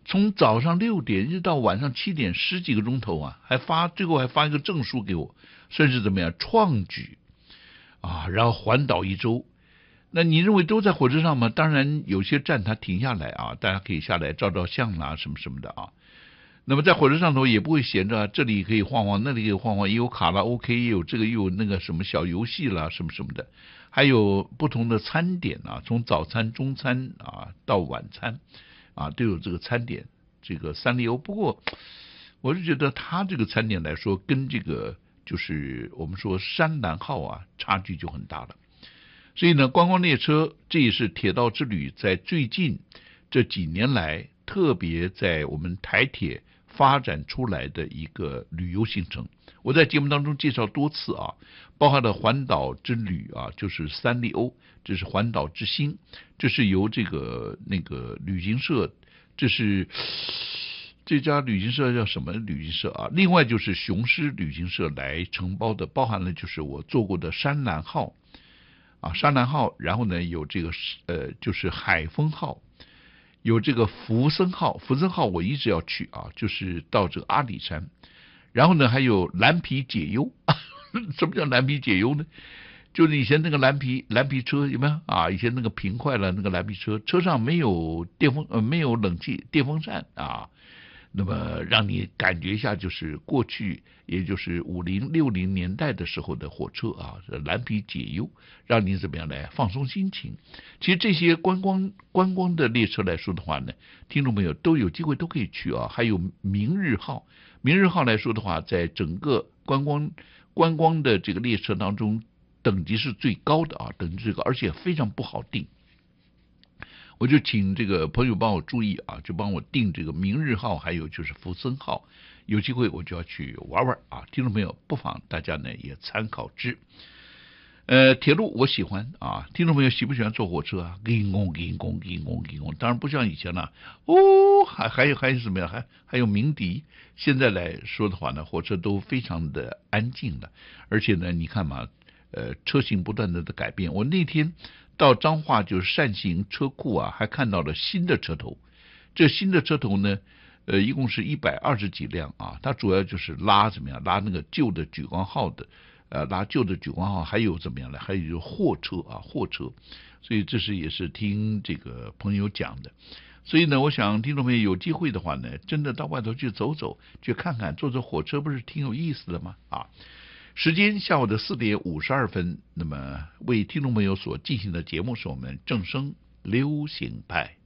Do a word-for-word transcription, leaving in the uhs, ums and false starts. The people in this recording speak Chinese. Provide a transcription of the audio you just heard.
从早上六点一直到晚上七点，十几个钟头啊，还发最后还发一个证书给我，算是怎么样创举啊，然后环岛一周。那你认为都在火车上吗？当然有些站它停下来啊，大家可以下来照照相啦、啊，什么什么的啊。那么在火车上头也不会闲着，这里可以晃晃，那里可以晃晃，也有卡拉 OK， 也有这个又有那个什么小游戏啦，什么什么的，还有不同的餐点啊，从早餐、中餐啊到晚餐啊都有这个餐点，这个三丽鸥。不过我是觉得它这个餐点来说，跟这个就是我们说山南号啊差距就很大了。所以呢，观光列车这也是铁道之旅在最近这几年来特别在我们台铁发展出来的一个旅游行程。我在节目当中介绍多次啊，包含了环岛之旅啊，就是三丽鸥，这是环岛之星，这是由这个那个旅行社，这是这家旅行社叫什么旅行社啊？另外就是雄狮旅行社来承包的，包含了就是我做过的山南号。啊，山南号，然后呢有这个呃，就是海丰号，有这个福森号，福森号我一直要去啊，就是到这个阿里山，然后呢还有蓝皮解忧，什么叫蓝皮解忧呢？就是以前那个蓝皮蓝皮车有没有啊？以前那个平快了那个蓝皮车，车上没有电风呃没有冷气电风扇啊。那么让你感觉一下，就是过去，也就是五零六零年代的时候的火车啊，蓝皮解忧，让你怎么样来放松心情。其实这些观光观光的列车来说的话呢，听众朋友都有机会都可以去啊。还有明日号，明日号来说的话，在整个观光观光的这个列车当中，等级是最高的啊，等级最高，而且非常不好定。我就请这个朋友帮我注意啊，就帮我订这个明日号，还有就是福森号，有机会我就要去玩玩啊。听众朋友，不妨大家呢也参考之。呃，铁路我喜欢啊，听众朋友喜不喜欢坐火车啊？叮咣叮咣叮咣叮咣，当然不像以前了哦，还还有还有什么呀？还还有鸣笛。现在来说的话呢，火车都非常的安静了，而且呢，你看嘛，呃，车型不断的的改变。我那天到彰化就是善行车库啊，还看到了新的车头。这新的车头呢，呃，一共是一百二十几辆啊。它主要就是拉怎么样，拉那个旧的莒光号的，呃，拉旧的莒光号，还有怎么样呢？还有就是货车啊，货车。所以这是也是听这个朋友讲的。所以呢，我想听众朋友有机会的话呢，真的到外头去走走，去看看，坐坐火车不是挺有意思的吗？啊。时间下午的四点五十二分，那么为听众朋友所进行的节目是我们正声流行派。